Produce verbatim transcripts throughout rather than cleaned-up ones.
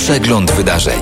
Przegląd wydarzeń.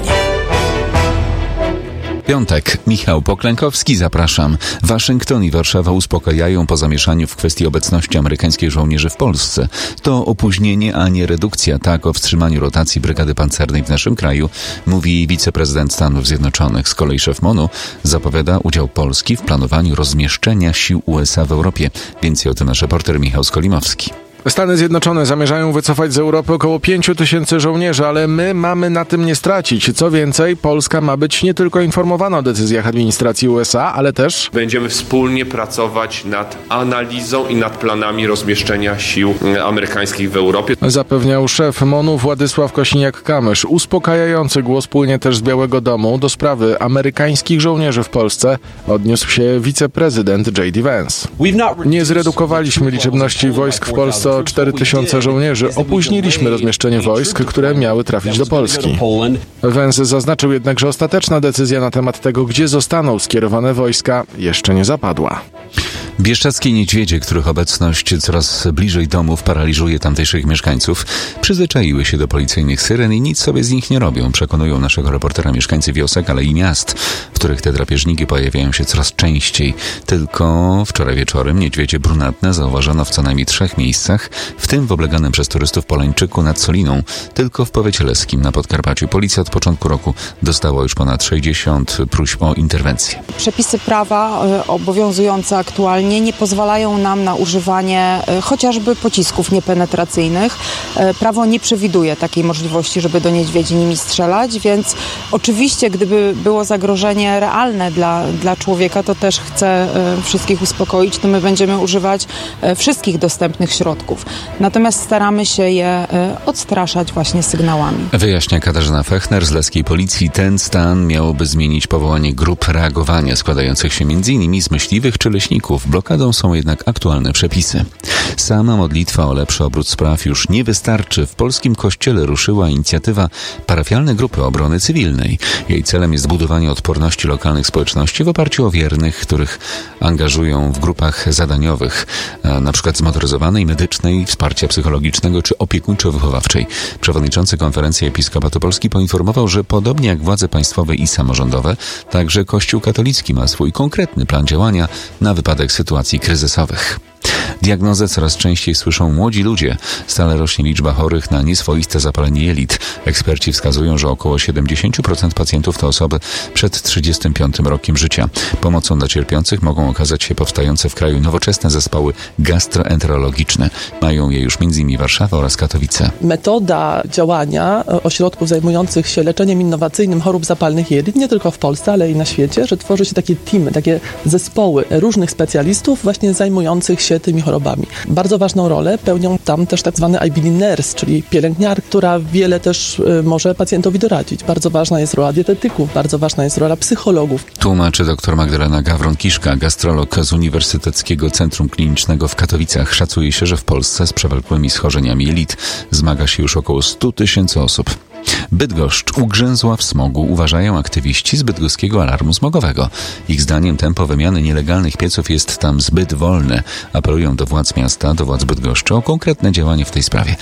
Piątek. Michał Poklękowski, zapraszam. Waszyngton i Warszawa uspokajają po zamieszaniu w kwestii obecności amerykańskich żołnierzy w Polsce. To opóźnienie, a nie redukcja. Tak o wstrzymaniu rotacji brygady pancernej w naszym kraju mówi wiceprezydent Stanów Zjednoczonych. Z kolei szef MONU zapowiada udział Polski w planowaniu rozmieszczenia sił U S A w Europie. Więcej o tym nasz reporter Michał Skolimowski. Stany Zjednoczone zamierzają wycofać z Europy około pięć tysięcy żołnierzy, ale my mamy na tym nie stracić. Co więcej, Polska ma być nie tylko informowana o decyzjach administracji U S A, ale też będziemy wspólnie pracować nad analizą i nad planami rozmieszczenia sił amerykańskich w Europie. Zapewniał szef MONU Władysław Kosiniak-Kamysz. Uspokajający głos płynie też z Białego Domu. Do sprawy amerykańskich żołnierzy w Polsce odniósł się wiceprezydent J D Vance. Nie zredukowaliśmy liczebności wojsk w Polsce o cztery tysiące żołnierzy. Opóźniliśmy rozmieszczenie wojsk, które miały trafić do Polski. Vance zaznaczył jednak, że ostateczna decyzja na temat tego, gdzie zostaną skierowane wojska, jeszcze nie zapadła. Bieszczadzkie niedźwiedzie, których obecność coraz bliżej domów paraliżuje tamtejszych mieszkańców, przyzwyczaiły się do policyjnych syren i nic sobie z nich nie robią, przekonują naszego reportera mieszkańcy wiosek, ale i miast, w których te drapieżniki pojawiają się coraz częściej. Tylko wczoraj wieczorem niedźwiedzie brunatne zauważono w co najmniej trzech miejscach, w tym w obleganym przez turystów Polańczyku nad Soliną, tylko w powiecie leskim na Podkarpaciu. Policja od początku roku dostała już ponad sześćdziesiąt próśb o interwencję. Przepisy prawa obowiązujące aktualnie nie pozwalają nam na używanie chociażby pocisków niepenetracyjnych. Prawo nie przewiduje takiej możliwości, żeby do niedźwiedzi nimi strzelać, więc oczywiście gdyby było zagrożenie realne dla, dla człowieka, to też chcę wszystkich uspokoić, to my będziemy używać wszystkich dostępnych środków. Natomiast staramy się je odstraszać właśnie sygnałami. Wyjaśnia Katarzyna Fechner z Leskiej Policji. Ten stan miałoby zmienić powołanie grup reagowania składających się między innymi z myśliwych czy leśników. Blokadą są jednak aktualne przepisy. Sama modlitwa o lepszy obrót spraw już nie wystarczy. W polskim kościele ruszyła inicjatywa Parafialne Grupy Obrony Cywilnej. Jej celem jest budowanie odporności lokalnych społeczności w oparciu o wiernych, których angażują w grupach zadaniowych, na przykład zmotoryzowanej, medycznej, wsparcia psychologicznego czy opiekuńczo-wychowawczej. Przewodniczący Konferencji Episkopatu Polski poinformował, że podobnie jak władze państwowe i samorządowe, także Kościół katolicki ma swój konkretny plan działania na wypadek sytuacji kryzysowych. Diagnozę coraz częściej słyszą młodzi ludzie. Stale rośnie liczba chorych na nieswoiste zapalenie jelit. Eksperci wskazują, że około siedemdziesiąt procent pacjentów to osoby przed trzydziestym piątym rokiem życia. Pomocą dla cierpiących mogą okazać się powstające w kraju nowoczesne zespoły gastroenterologiczne. Mają je już między innymi Warszawa oraz Katowice. Metoda działania ośrodków zajmujących się leczeniem innowacyjnym chorób zapalnych jelit, nie tylko w Polsce, ale i na świecie, że tworzy się takie teamy, takie zespoły różnych specjalistów właśnie zajmujących się tymi chorobami. Bardzo ważną rolę pełnią tam też tak zwane I B D nurse, czyli pielęgniarka, która wiele też y, może pacjentowi doradzić. Bardzo ważna jest rola dietetyków, bardzo ważna jest rola psychologów. Tłumaczy dr Magdalena Gawron-Kiszka, gastrolog z Uniwersyteckiego Centrum Klinicznego w Katowicach. Szacuje się, że w Polsce z przewlekłymi schorzeniami jelit zmaga się już około sto tysięcy osób. Bydgoszcz ugrzęzła w smogu, uważają aktywiści z bydgoskiego alarmu smogowego. Ich zdaniem tempo wymiany nielegalnych pieców jest tam zbyt wolne. Apelują do władz miasta, do władz Bydgoszczy o konkretne działanie w tej sprawie.